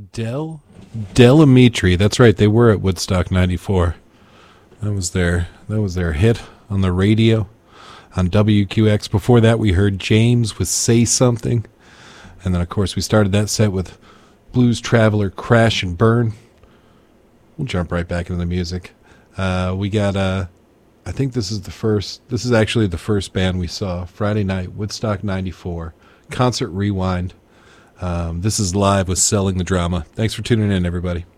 Del Amitri. That's right. They were at Woodstock 94. That was their hit on the radio on WQX. Before that, we heard James with Say Something. And then, of course, we started that set with Blues Traveler, Crash and Burn. We'll jump right back into the music. We got, I think this is actually the first band we saw. Friday night, Woodstock 94. Concert Rewind. This is live with Selling the Drama. Thanks for tuning in, everybody.